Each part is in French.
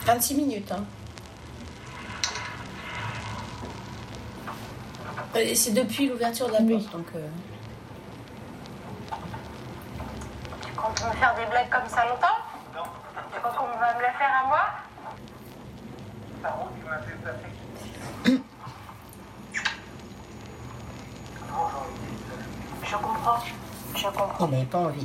26 minutes. Hein. Et c'est depuis l'ouverture de la porte. Donc, Tu comptes me faire des blagues comme ça longtemps? Non. Tu crois qu'on va me la faire à moi? Par contre, tu m'as fait passer. Je comprends. Je comprends. il n'avait pas envie.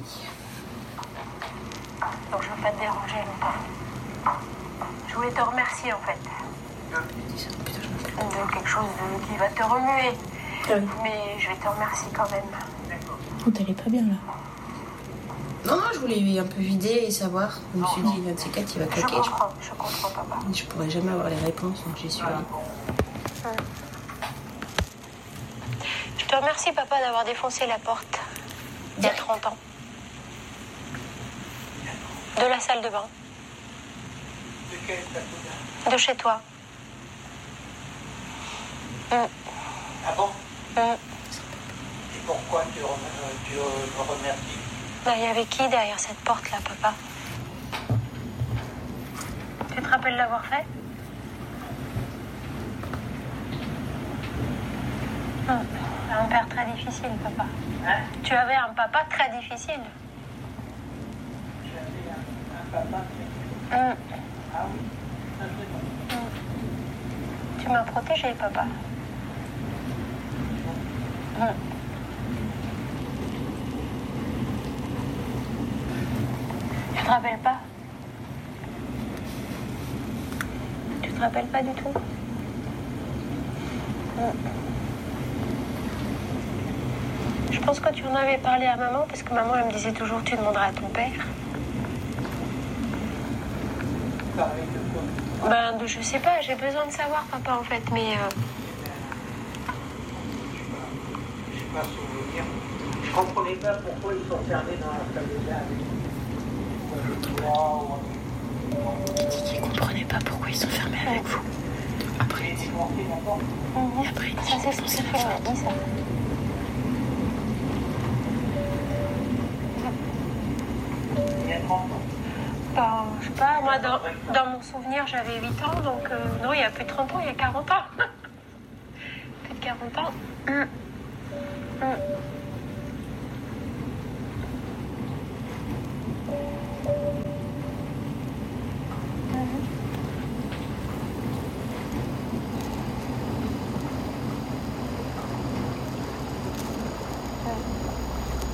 Donc je ne veux pas te déranger longtemps. Je voulais te remercier en fait. De quelque chose qui va te remuer. Mais je vais te remercier quand même. Oh, t'allais pas bien là. Non, je voulais un peu vider et savoir. Je me suis dit, un de ces quatre, il va claquer. Je comprends, papa. Je pourrais jamais avoir les réponses, donc j'y suis allée. Je te remercie, papa, d'avoir défoncé la porte il y a 30 ans. De la salle de bain. De quelle salle de bain? De chez toi. Ah bon? Et pourquoi tu me remercies? il y avait qui derrière cette porte-là, papa? Tu te rappelles l'avoir fait? Un père très difficile, papa. Hein? Tu avais un papa très difficile. J'avais un papa très... Mm. Ah oui, ça c'est bon. Tu m'as protégé, papa. Tu te rappelles pas? Tu te rappelles pas du tout? Je pense que tu en avais parlé à maman, parce que maman, elle me disait toujours, tu demanderas à ton père. Parler de quoi? Je sais pas, j'ai besoin de savoir, papa, en fait, mais... Je sais pas souvenir. Je comprenais pas pourquoi ils sont fermés dans la salle de bain avec Il dit qu'il comprenait pas pourquoi ils sont fermés avec vous. Après, il dit. Et après, il dit. Ça, c'est ce qu'il m'a dit, ça. Il y a 30 ans. Je sais pas, moi, dans mon souvenir, j'avais 8 ans, donc... non, il y a plus de 30 ans, il y a 40 ans. Plus de 40 ans.